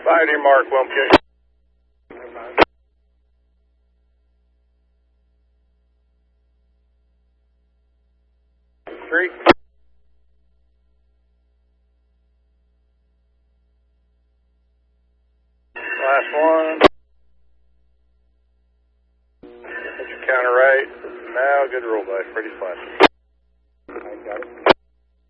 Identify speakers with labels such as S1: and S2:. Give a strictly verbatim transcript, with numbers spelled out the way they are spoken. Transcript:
S1: Five to mark, Wilmke. Three. Last one. Put your counter right. Now good roll by. Pretty flat.
S2: I got it.